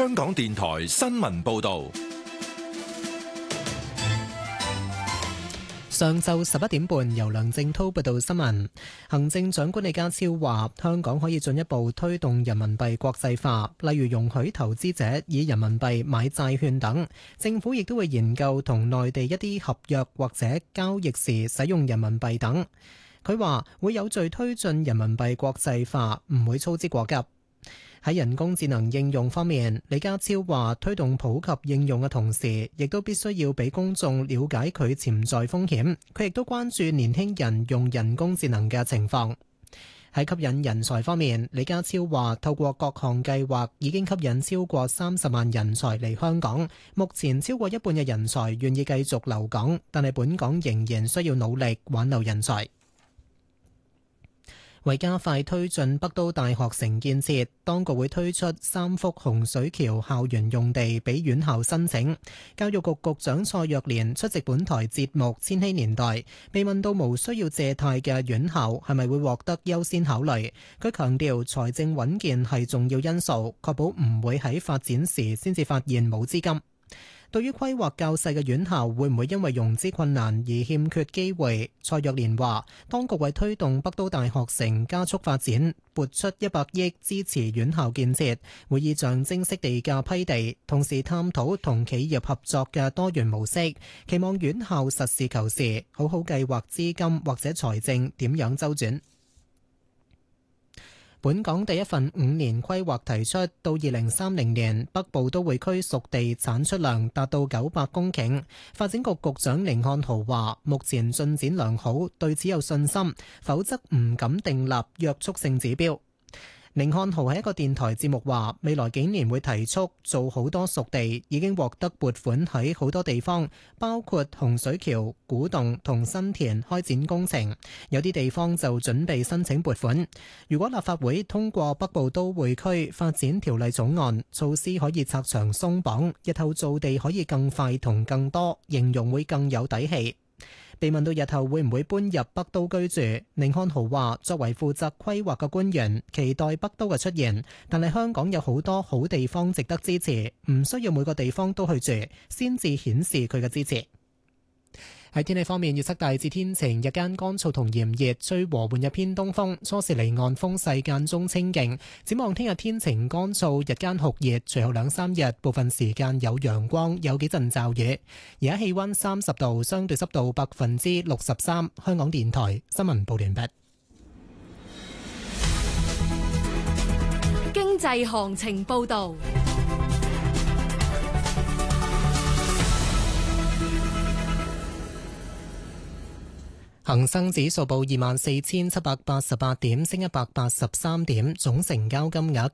香港電台新聞報道。 上晝11點半，由梁正滔報道新聞。行政長官李家超話，香港可以進一步推動人民幣國際化，例如容許投資者以人民幣買債券等。政府亦都會研究同內地一啲合約或者交易時使用人民幣等。佢話會有序推進人民幣國際化，唔會操之過急。喺人工智能應用方面，李家超話推動普及應用嘅同時，亦都必須要俾公眾了解佢潛在風險。佢亦都關注年輕人用人工智能嘅情況。喺吸引人才方面，李家超話透過各項計劃已經吸引超過30萬人才嚟香港，目前超過一半嘅人才願意繼續留港，但係本港仍然需要努力挽留人才。為加快推進北都大學城建設，當局會推出3幅洪水橋校園用地俾院校申請。教育局局長蔡若蓮出席本台節目《千禧年代》，被問到無需要借貸嘅院校係咪會獲得優先考慮，佢強調財政穩健係重要因素，確保唔會喺發展時先至發現冇資金。對於規劃較細嘅院校會唔會因為融資困難而欠缺機會，蔡若蓮話當局為推動北都大學城加速發展，撥出100億支持院校建設，會以象徵式地價批地，同時探討同企業合作嘅多元模式，期望院校實事求是，好好計劃資金或者財政點樣周轉。本港第一份5年規劃提出，到2030年北部都會區熟地產出量達到900公頃。發展局局長甯漢豪話：目前進展良好，對此有信心，否則唔敢訂立約束性指標。甯漢豪喺一個電台節目話，未來幾年會提速做好多熟地，已經獲得撥款喺好多地方，包括洪水橋、古洞同新田開展工程，有啲地方就準備申請撥款。如果立法會通過北部都會區發展條例草案，措施可以拆牆鬆綁，日後造地可以更快同更多，形容會更有底氣。被問到日後會唔會搬入北都居住，甯漢豪話：作為負責規劃嘅官員，期待北都嘅出現，但係香港有好多好地方值得支持，唔需要每個地方都去住，先至顯示佢嘅支持。喺天氣方面，預測大致天晴，日間乾燥同炎熱，吹和緩日偏東風，初時離岸風勢間中清勁。展望聽日天晴乾燥，日間酷熱，隨後2-3日部分時間有陽光，有幾陣驟雨。而家氣溫30度，相對濕度63%。香港電台新聞報完畢。 經濟行情報道。 恒生指數報24,788點，升183點，總成交金額